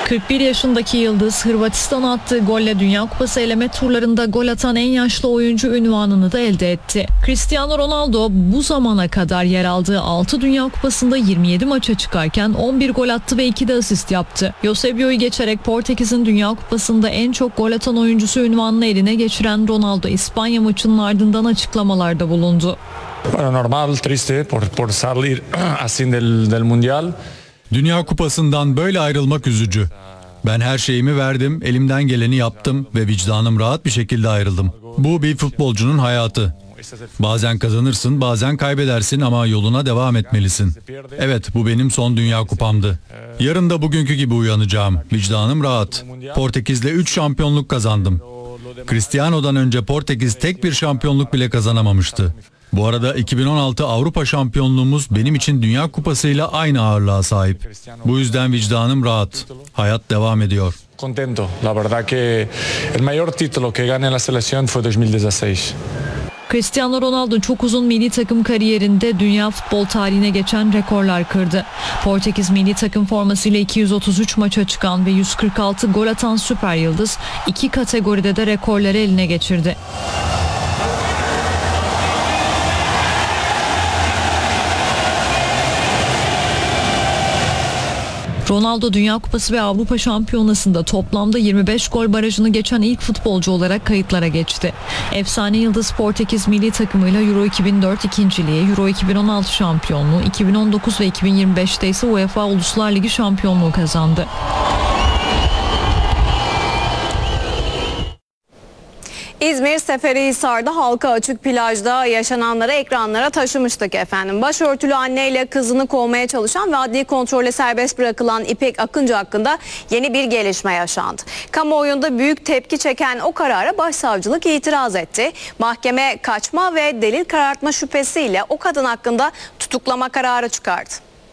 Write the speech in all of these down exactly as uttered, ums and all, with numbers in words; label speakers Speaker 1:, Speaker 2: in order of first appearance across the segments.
Speaker 1: kırk bir yaşındaki Yıldız, Hırvatistan'a attığı golle Dünya Kupası eleme turlarında gol atan en yaşlı oyuncu unvanını da elde etti. Cristiano Ronaldo bu zamana kadar yer aldığı altı Dünya Kupası'nda yirmi yedi maça çıkarken on bir gol attı ve iki de asist yaptı. Eusebio'yu geçerek Portekiz'in Dünya Kupası'nda en çok gol atan oyuncusu unvanını eline geçiren Ronaldo, İspanya maçının ardından açıklamalarda bulundu.
Speaker 2: Bueno, normal, triste por, por salir así del, del mundial.
Speaker 3: Dünya Kupası'ndan böyle ayrılmak üzücü. Ben her şeyimi verdim, elimden geleni yaptım ve vicdanım rahat bir şekilde ayrıldım. Bu bir futbolcunun hayatı. Bazen kazanırsın, bazen kaybedersin ama yoluna devam etmelisin. Evet, bu benim son Dünya Kupamdı. Yarın da bugünkü gibi uyanacağım. Vicdanım rahat. Portekiz'le üç şampiyonluk kazandım. Cristiano'dan önce Portekiz tek bir şampiyonluk bile kazanamamıştı. Bu arada iki bin on altı Avrupa şampiyonluğumuz benim için Dünya Kupası'yla aynı ağırlığa sahip. Bu yüzden vicdanım rahat. Hayat devam ediyor.
Speaker 2: Contento. La verdad que el mayor título que gané en la selección fue dos mil dieciséis.
Speaker 1: Cristiano Ronaldo çok uzun milli takım kariyerinde dünya futbol tarihine geçen rekorlar kırdı. Portekiz milli takım formasıyla iki yüz otuz üç maça çıkan ve yüz kırk altı gol atan süper yıldız iki kategoride de rekorları eline geçirdi. Ronaldo Dünya Kupası ve Avrupa Şampiyonası'nda toplamda yirmi beş gol barajını geçen ilk futbolcu olarak kayıtlara geçti. Efsane yıldız Portekiz milli takımıyla Euro iki bin dört ikinciliği, Euro iki bin on altı şampiyonluğu, iki bin on dokuz ve iki bin yirmi beşte ise UEFA Uluslar Ligi şampiyonluğu kazandı.
Speaker 4: İzmir Seferihisar'da halka açık plajda yaşananları ekranlara taşımıştık efendim. Başörtülü anneyle kızını kovmaya çalışan ve adli kontrolle serbest bırakılan İpek Akıncı hakkında yeni bir gelişme yaşandı. Kamuoyunda büyük tepki çeken o karara başsavcılık itiraz etti. Mahkeme kaçma ve delil karartma şüphesiyle o kadın hakkında tutuklama kararı çıkardı.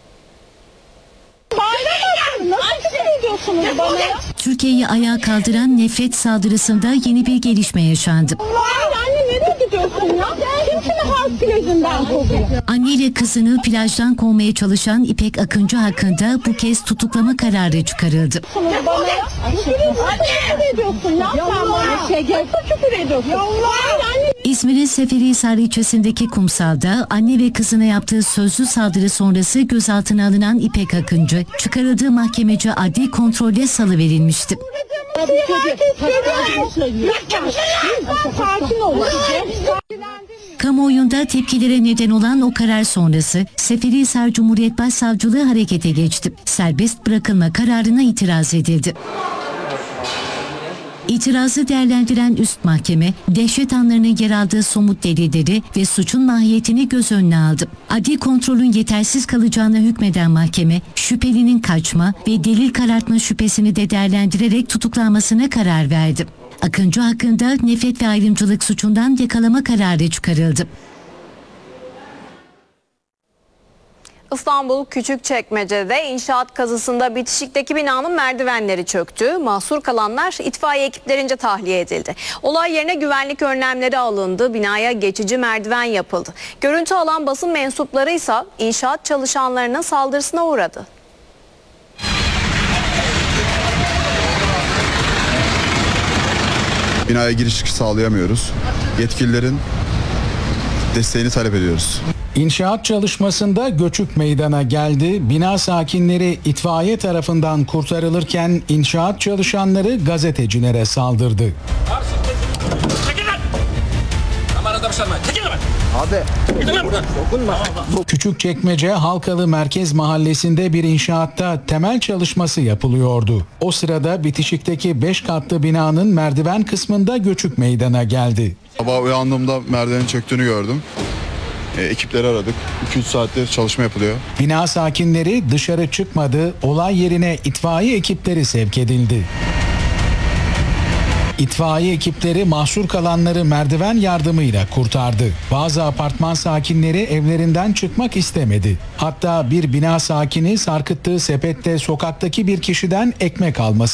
Speaker 5: Türkiye'yi ayağa kaldıran nefret saldırısında yeni bir gelişme yaşandı. Anne ile kızını plajdan kovmaya çalışan İpek Akıncı hakkında bu kez tutuklama kararı çıkarıldı. İzmir'in Seferihisar ilçesindeki kumsalda anne ve kızına yaptığı sözlü saldırı sonrası gözaltına alınan İpek Akıncı çıkarıldığı mahkemece adli kontrolle salıverilmişti. Kamuoyunda tepkilere neden olan o karar sonrası Seferihisar Cumhuriyet Başsavcılığı harekete geçti. Serbest bırakılma kararına itiraz edildi. İtirazı değerlendiren üst mahkeme, dehşet anlarının yer aldığı somut delilleri ve suçun mahiyetini göz önüne aldı. Adli kontrolün yetersiz kalacağına hükmeden mahkeme, şüphelinin kaçma ve delil karartma şüphesini de değerlendirerek tutuklanmasına karar verdi. Akıncı hakkında nefret ve ayrımcılık suçundan yakalama kararı çıkarıldı.
Speaker 4: İstanbul Küçükçekmece'de inşaat kazısında bitişikteki binanın merdivenleri çöktü. Mahsur kalanlar itfaiye ekiplerince tahliye edildi. Olay yerine güvenlik önlemleri alındı. Binaya geçici merdiven yapıldı. Görüntü alan basın mensupları ise inşaat çalışanlarının saldırısına uğradı.
Speaker 6: Binaya giriş çıkış sağlayamıyoruz. Yetkililerin desteğini talep ediyoruz.
Speaker 7: İnşaat çalışmasında göçük meydana geldi. Bina sakinleri itfaiye tarafından kurtarılırken inşaat çalışanları gazetecilere saldırdı. Küçükçekmece Halkalı Merkez Mahallesi'nde bir inşaatta temel çalışması yapılıyordu. O sırada bitişikteki beş katlı binanın merdiven kısmında göçük meydana geldi.
Speaker 6: Sabah uyandığımda merdivenin çöktüğünü gördüm. E, ekipleri aradık. iki üç saattir çalışma yapılıyor.
Speaker 7: Bina sakinleri dışarı çıkmadı. Olay yerine itfaiye ekipleri sevk edildi. İtfaiye ekipleri mahsur kalanları merdiven yardımıyla kurtardı. Bazı apartman sakinleri evlerinden çıkmak istemedi. Hatta bir bina sakini sarkıttığı sepette sokaktaki bir kişiden ekmek alması